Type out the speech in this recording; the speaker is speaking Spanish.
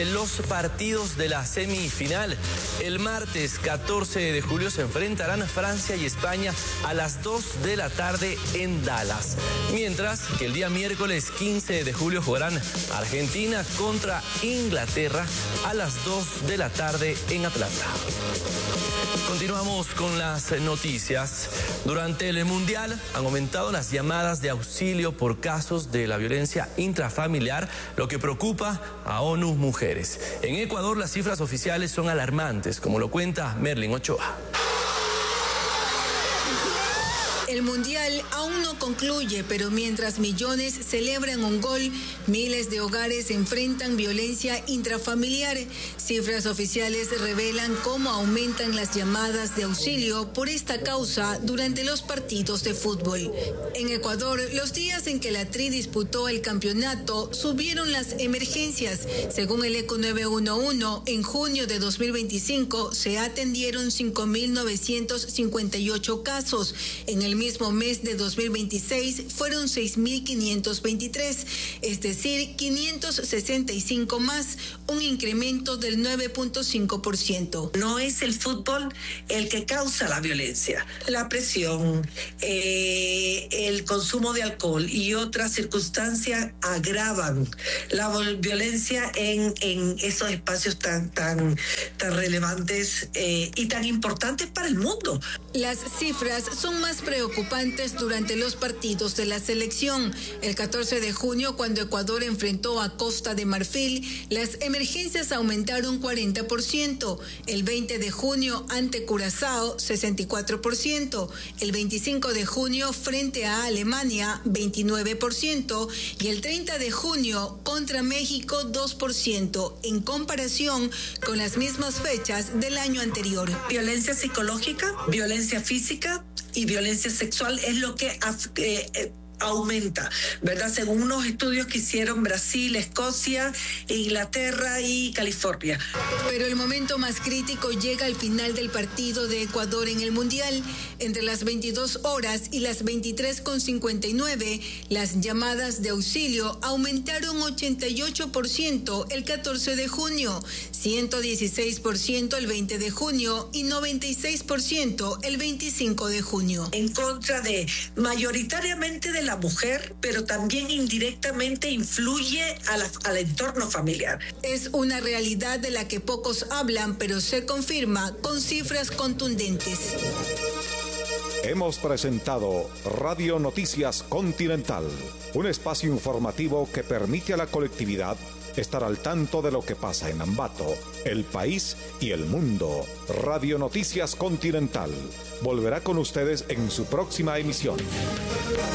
Los partidos de la semifinal. El martes 14 de julio se enfrentarán Francia y España a las 2 de la tarde en Dallas. Mientras que el día miércoles 15 de julio jugarán Argentina contra Inglaterra a las 2 de la tarde en Atlanta. Continuamos con las noticias. Durante el Mundial han aumentado las llamadas de auxilio por casos de la violencia intrafamiliar, lo que preocupa a ONU Mujeres. En Ecuador las cifras oficiales son alarmantes, como lo cuenta Merlin Ochoa. El Mundial aún no concluye, pero mientras millones celebran un gol, miles de hogares enfrentan violencia intrafamiliar. Cifras oficiales revelan cómo aumentan las llamadas de auxilio por esta causa durante los partidos de fútbol. En Ecuador, los días en que la Tri disputó el campeonato, subieron las emergencias. Según el ECO 911, en junio de 2025 se atendieron 5.958 casos. En el mismo mes de 2026 fueron 6.523, es decir, 565 más, un incremento del 9.5%. No es el fútbol el que causa la violencia. La presión, el consumo de alcohol y otras circunstancias agravan la violencia en esos espacios tan relevantes y tan importantes para el mundo. Las cifras son más preocupantes durante los partidos de la selección. El 14 de junio, cuando Ecuador enfrentó a Costa de Marfil, las emergencias aumentaron 40%. El 20 de junio ante Curazao, 64%. El 25 de junio frente a Alemania, 29%. Y el 30 de junio contra México, 2%, en comparación con las mismas fechas del año anterior. Violencia psicológica, violencia física y violencia sexual es lo que aumenta, ¿verdad? Según unos estudios que hicieron Brasil, Escocia, Inglaterra y California. Pero el momento más crítico llega al final del partido de Ecuador en el Mundial. Entre las 22 horas y las 23:59, las llamadas de auxilio aumentaron 88% el 14 de junio, 116% el 20 de junio y 96% el 25 de junio. En contra de, mayoritariamente de la mujer, pero también indirectamente influye al entorno familiar. Es una realidad de la que pocos hablan, pero se confirma con cifras contundentes. Hemos presentado Radio Noticias Continental, un espacio informativo que permite a la colectividad estar al tanto de lo que pasa en Ambato, el país y el mundo. Radio Noticias Continental volverá con ustedes en su próxima emisión.